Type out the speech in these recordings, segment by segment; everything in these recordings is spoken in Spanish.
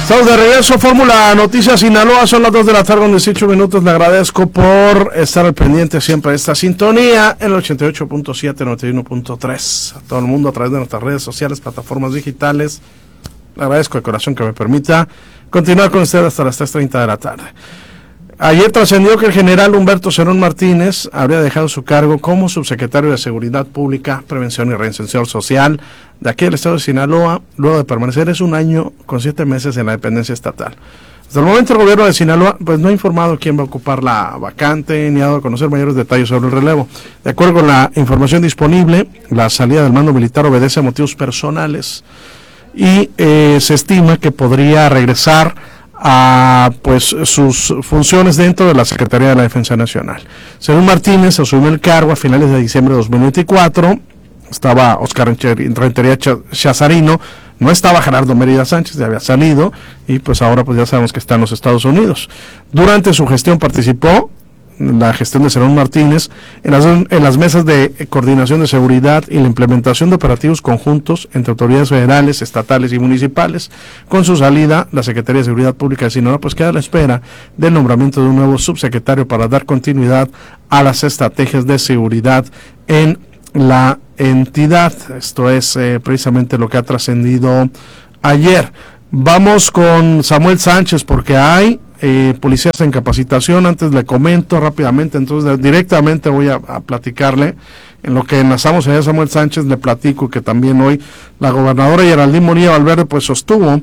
Estamos de regreso, Fórmula Noticias Sinaloa, son las 2 de la tarde con 18 minutos. Le agradezco por estar al pendiente siempre de esta sintonía en el 88.7, 91.3. A todo el mundo a través de nuestras redes sociales, plataformas digitales. Le agradezco de corazón que me permita continuar con usted hasta las 3:30 de la tarde. Ayer trascendió que el general Humberto Cerón Martínez habría dejado su cargo como subsecretario de Seguridad Pública, Prevención y Reinserción Social de aquí del estado de Sinaloa, luego de permanecer 1 año con 7 meses en la dependencia estatal. Hasta el momento el gobierno de Sinaloa pues no ha informado quién va a ocupar la vacante ni ha dado a conocer mayores detalles sobre el relevo. De acuerdo con la información disponible, la salida del mando militar obedece a motivos personales y se estima que podría regresar a pues sus funciones dentro de la Secretaría de la Defensa Nacional. Cerón Martínez asumió el cargo a finales de diciembre de 2024. Estaba Oscar Rentería Chazarino, no estaba Gerardo Mérida Sánchez, ya había salido, y pues ahora pues ya sabemos que está en los Estados Unidos. Durante su gestión participó la gestión de Cerón Martínez en las mesas de coordinación de seguridad y la implementación de operativos conjuntos entre autoridades federales, estatales y municipales. Con su salida, la Secretaría de Seguridad Pública de Sinaloa pues queda a la espera del nombramiento de un nuevo subsecretario para dar continuidad a las estrategias de seguridad en la entidad. Esto es precisamente lo que ha trascendido ayer. Vamos con Samuel Sánchez porque hay policías en capacitación. Antes le comento rápidamente, entonces directamente voy a platicarle. En lo que enlazamos allá Samuel Sánchez, le platico que también hoy la gobernadora Geraldine Bonilla Valverde pues sostuvo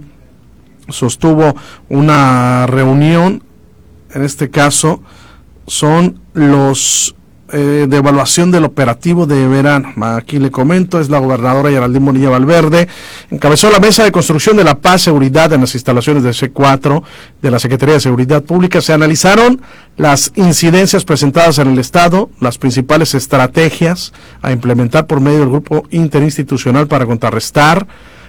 una reunión. En este caso son los de evaluación del operativo de verano. Aquí le comento, es la gobernadora Geraldine Bonilla Valverde, encabezó la mesa de construcción de la paz, seguridad en las instalaciones de C4 de la Secretaría de Seguridad Pública. Se analizaron las incidencias presentadas en el estado, las principales estrategias a implementar por medio del grupo interinstitucional para contrarrestar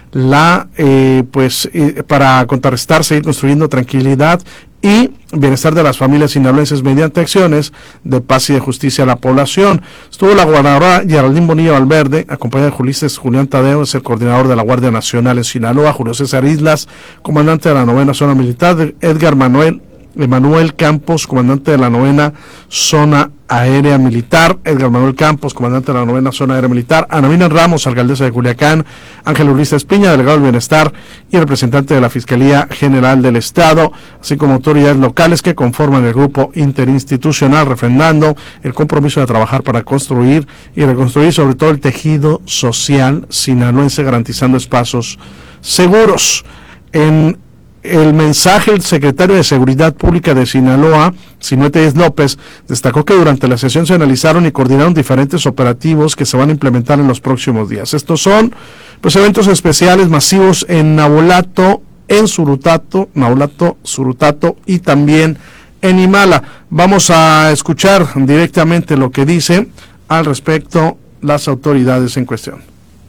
seguir construyendo tranquilidad y bienestar de las familias sinaloenses mediante acciones de paz y de justicia a la población. Estuvo la gobernadora Geraldine Bonilla Valverde, acompañada de Julián Tadeo, es el coordinador de la Guardia Nacional en Sinaloa, Julio César Islas, comandante de la 9ª Zona Militar, Edgar Manuel Campos, comandante de la 9ª Zona Aérea Militar, Edgar Manuel Campos, comandante de la 9ª Zona Aérea Militar, Ana Miriam Ramos, alcaldesa de Culiacán, Ángel Ulises Piña, delegado del Bienestar y representante de la Fiscalía General del Estado, así como autoridades locales que conforman el grupo interinstitucional, refrendando el compromiso de trabajar para construir y reconstruir sobre todo el tejido social sinaloense, garantizando espacios seguros. En el mensaje, el secretario de Seguridad Pública de Sinaloa, Sinué Tellez López, destacó que durante la sesión se analizaron y coordinaron diferentes operativos que se van a implementar en los próximos días. Estos son pues eventos especiales masivos en Nabolato, Surutato y también en Imala. Vamos a escuchar directamente lo que dice al respecto las autoridades en cuestión.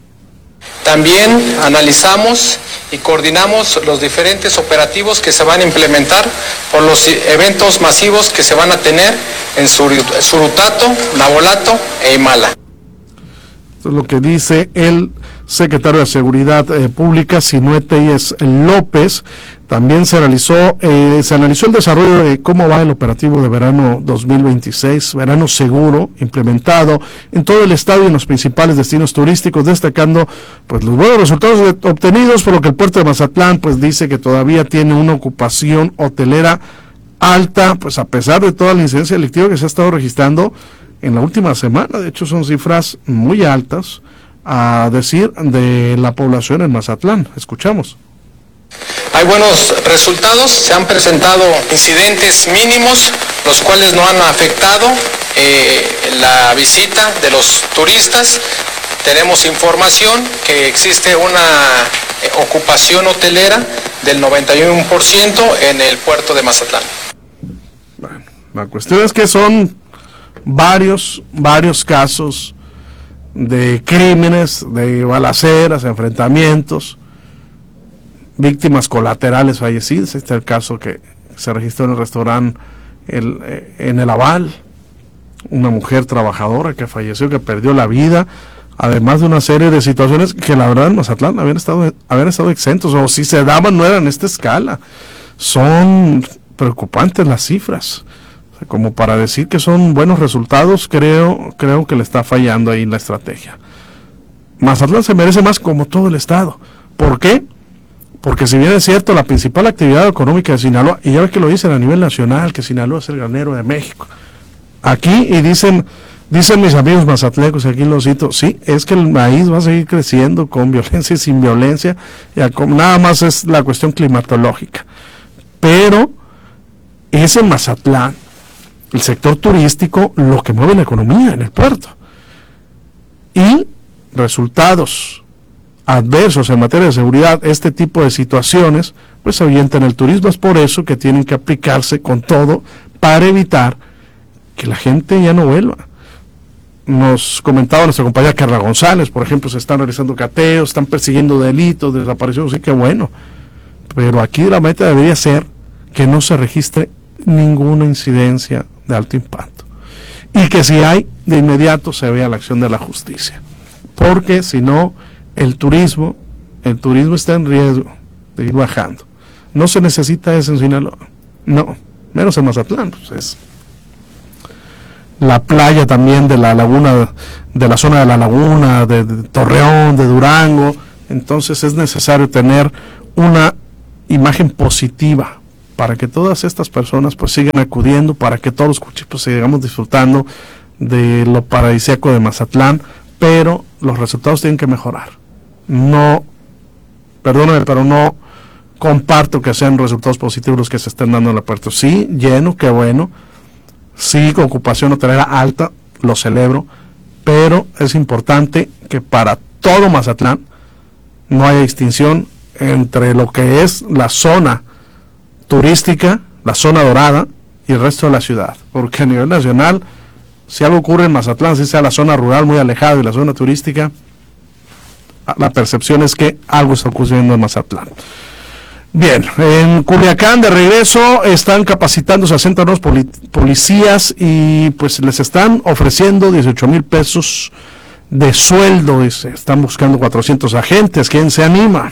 También analizamos y coordinamos los diferentes operativos que se van a implementar por los eventos masivos que se van a tener en Surutato, Nabolato e Imala. Esto es lo que dice el secretario de Seguridad Pública, Sinué Tellez López. También se analizó el desarrollo de cómo va el operativo de verano 2026, verano seguro, implementado en todo el estado y en los principales destinos turísticos, destacando pues los buenos resultados obtenidos, por lo que el puerto de Mazatlán pues dice que todavía tiene una ocupación hotelera alta, pues a pesar de toda la incidencia delictiva que se ha estado registrando en la última semana. De hecho son cifras muy altas, a decir de la población en Mazatlán. Escuchamos. Hay buenos resultados, se han presentado incidentes mínimos, los cuales no han afectado la visita de los turistas. Tenemos información que existe una ocupación hotelera del 91% en el puerto de Mazatlán. Bueno, la cuestión es que son varios casos de crímenes, de balaceras, enfrentamientos, víctimas colaterales fallecidas. Este es el caso que se registró en el restaurante en el Aval, una mujer trabajadora que falleció, que perdió la vida además de una serie de situaciones que la verdad en Mazatlán habían estado exentos, o si se daban no eran en esta escala. Son preocupantes las cifras, o sea, como para decir que son buenos resultados. Creo que le está fallando ahí la estrategia. Mazatlán se merece más, como todo el estado. ¿Por qué? Porque si bien es cierto, la principal actividad económica de Sinaloa, y ya ves que lo dicen a nivel nacional, que Sinaloa es el granero de México, aquí, y dicen mis amigos mazatlecos, y aquí lo cito, sí, es que el maíz va a seguir creciendo con violencia y sin violencia, nada más es la cuestión climatológica. Pero es en Mazatlán, el sector turístico, lo que mueve la economía en el puerto. Y resultados adversos en materia de seguridad, este tipo de situaciones, pues avientan el turismo. Es por eso que tienen que aplicarse con todo para evitar que la gente ya no vuelva. Nos comentaba nuestra compañera Carla González, por ejemplo, se están realizando cateos, están persiguiendo delitos, desapariciones, sí que bueno. Pero aquí la meta debería ser que no se registre ninguna incidencia de alto impacto. Y que si hay, de inmediato se vea la acción de la justicia. Porque si no, el turismo está en riesgo de ir bajando. No se necesita eso en Sinaloa. No, menos en Mazatlán, pues es la playa también de la laguna, de la zona de la laguna, de Torreón, de Durango. Entonces es necesario tener una imagen positiva para que todas estas personas pues sigan acudiendo, para que todos los cuchipos sigamos disfrutando de lo paradisíaco de Mazatlán, pero los resultados tienen que mejorar. No, perdóname, pero no comparto que sean resultados positivos los que se estén dando en el puerto. Sí, lleno, qué bueno. Sí, con ocupación hotelera alta, lo celebro, pero es importante que para todo Mazatlán no haya distinción entre lo que es la zona turística, la zona dorada y el resto de la ciudad, porque a nivel nacional, si algo ocurre en Mazatlán, si sea la zona rural muy alejada y la zona turística, la percepción es que algo está ocurriendo en Mazatlán. Bien, en Culiacán de regreso están capacitándose a 60 nuevos policías y pues les están ofreciendo 18,000 pesos de sueldo y se están buscando 400 agentes. ¿Quién se anima?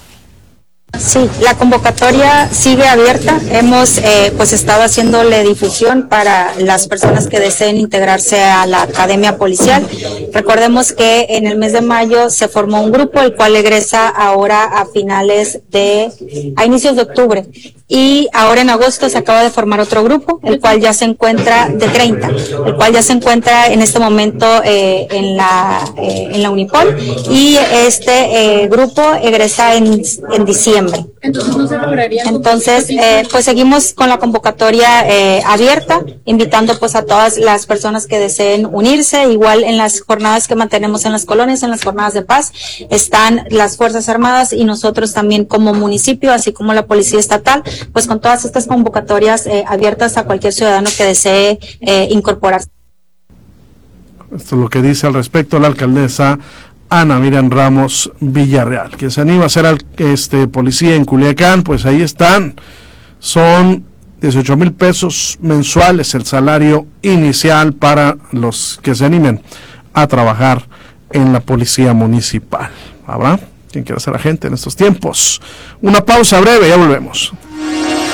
Sí, la convocatoria sigue abierta. Hemos pues estado haciéndole difusión para las personas que deseen integrarse a la Academia Policial. Recordemos que en el mes de mayo se formó un grupo, el cual egresa ahora a inicios de octubre. Y ahora en agosto se acaba de formar otro grupo, el cual ya se encuentra de 30, el cual ya se encuentra en este momento en la Unipol, y este grupo egresa en diciembre. Entonces no se lograría. Entonces, pues seguimos con la convocatoria abierta, invitando pues a todas las personas que deseen unirse. Igual en las jornadas que mantenemos en las colonias, en las jornadas de paz, están las Fuerzas Armadas y nosotros también como municipio, así como la Policía Estatal, pues con todas estas convocatorias abiertas a cualquier ciudadano que desee incorporarse. Esto es lo que dice al respecto la alcaldesa Ana Miriam Ramos Villarreal, que se anima a ser policía en Culiacán. Pues ahí están, son 18,000 pesos mensuales el salario inicial para los que se animen a trabajar en la policía municipal. Habrá quien quiera ser agente en estos tiempos. Una pausa breve, ya volvemos.